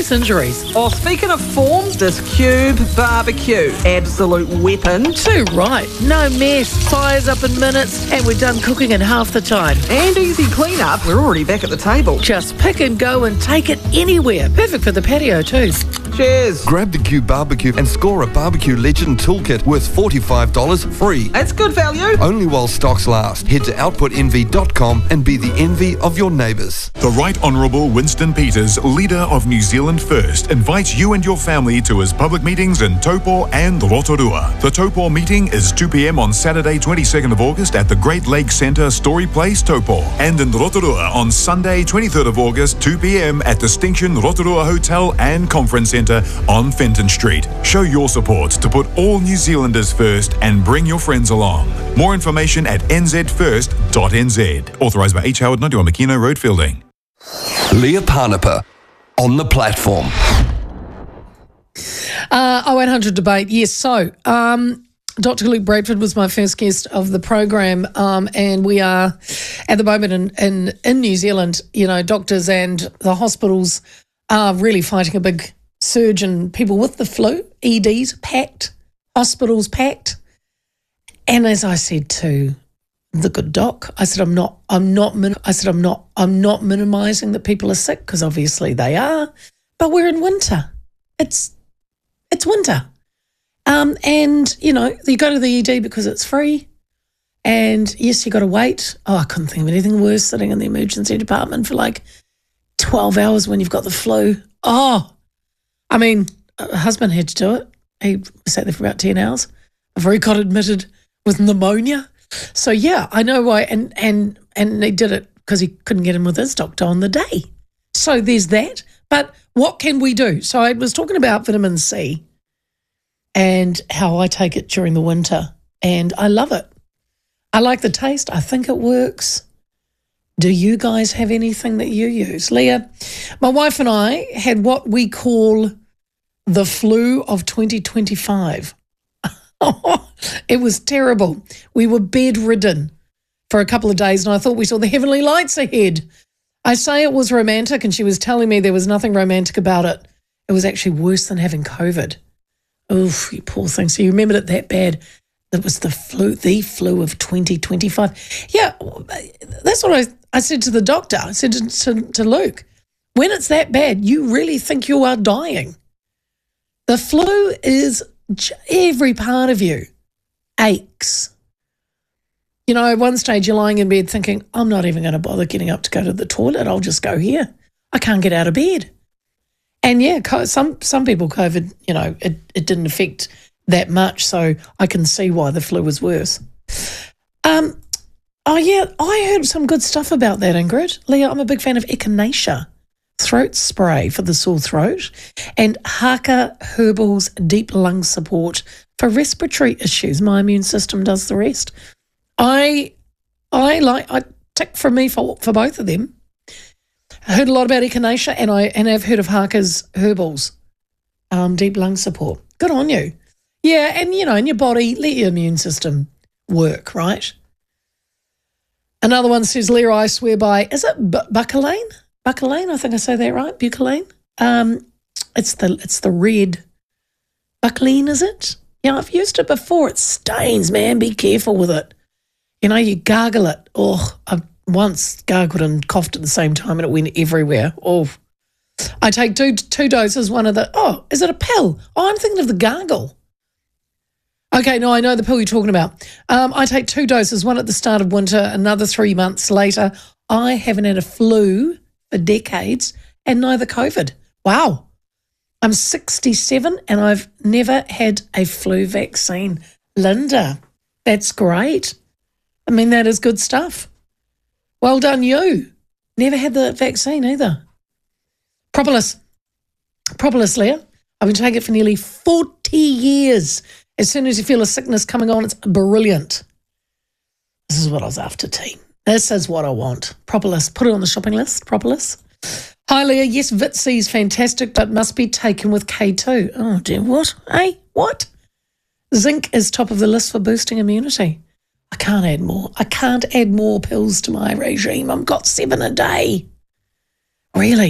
less injuries. Oh, speaking of form, this Cube barbecue, absolute weapon. Too right. No mess. Fires up in minutes, and we're done cooking in half the time. And easy clean-up, we're already back at the table. Just pick and go and take it anywhere. Perfect for the patio too. Cheers. Grab the Cube barbecue and score a Barbecue Legend toolkit worth $45 free. That's good value. Only while stocks last. Head to outputenvy.com and be the envy of your neighbours. The Right Honourable Winston Peters, leader of New Zealand First, invites you and your family to his public meetings in Taupo and Rotorua. The Taupo meeting is 2 p.m. on Saturday, 22nd of August at the Great Lakes Centre, Story Place, Taupo. And in Rotorua on Sunday, 23rd of August, 2 p.m. at Distinction Rotorua Hotel and Conference Centre on Fenton Street. Show your support to put all New Zealanders first and bring your friends along. More information at nzfirst.nz. Authorised by H. Howard, 91 Makino Road, Fielding. Leah Parnapa on the platform. 0800 debate. Yes, so Dr. Luke Bradford was my first guest of the program, and we are at the moment in New Zealand, you know, doctors and the hospitals are really fighting a big surge in people with the flu. EDs packed, hospitals packed. And as I said to the good doc, I said I'm not minimising that people are sick, because obviously they are, but we're in winter. It's winter. And, you know, you go to the ED because it's free. And, yes, you got to wait. Oh, I couldn't think of anything worse, sitting in the emergency department for like 12 hours when you've got the flu. Oh, I mean, a husband had to do it. He sat there for about 10 hours before he got admitted with pneumonia. So, yeah, I know why. And he did it because he couldn't get in with his doctor on the day. So there's that. But what can we do? So I was talking about vitamin C and how I take it during the winter, and I love it. I like the taste. I think it works. Do you guys have anything that you use? Leah, my wife and I had what we call the flu of 2025. It was terrible. We were bedridden for a couple of days, and I thought we saw the heavenly lights ahead. I say it was romantic, and she was telling me there was nothing romantic about it. It was actually worse than having COVID. Oof, you poor thing. So you remembered it that bad. It was the flu of 2025. Yeah, that's what I said to the doctor. I said to Luke, when it's that bad, you really think you are dying. The flu is every part of you aches. You know, at one stage you're lying in bed thinking, I'm not even going to bother getting up to go to the toilet. I'll just go here. I can't get out of bed. And yeah, some people, COVID, you know, it didn't affect that much, so I can see why the flu was worse. Oh yeah, I heard some good stuff about that, Ingrid. Leah, I'm a big fan of Echinacea throat spray for the sore throat, and Haka Herbal's deep lung support for respiratory issues. My immune system does the rest. I tick for me for both of them. I heard a lot about Echinacea, and I've heard of Haka's Herbals deep lung support. Good on you. Yeah, and you know, in your body, let your immune system work, right? Another one says, Leah, I swear by, is it Buckalane? Buckalane, I think I say that right, Buckalane. It's the red Buckalane, is it? Yeah, I've used it before. It stains, man. Be careful with it. You know, you gargle it. Oh, I've once gargled and coughed at the same time, and it went everywhere. Oh, I take two doses. One of the, oh, is it a pill? Oh, I'm thinking of the gargle. Okay, no, I know the pill you're talking about. I take 2 doses, one at the start of winter, another 3 months later. I haven't had a flu for decades, and neither COVID. Wow. I'm 67 and I've never had a flu vaccine. Linda, that's great. I mean, that is good stuff. Well done, you. Never had the vaccine either. Propolis, Leah. I've been taking it for nearly 40 years. As soon as you feel a sickness coming on, it's brilliant. This is what I was after, tea. This is what I want. Propolis. Put it on the shopping list, Propolis. Hi, Leah. Yes, Vit C is fantastic, but must be taken with K2. Oh, dear. What? Hey, what? Zinc is top of the list for boosting immunity. I can't add more. I can't add more pills to my regime. I've got 7 a day. Really?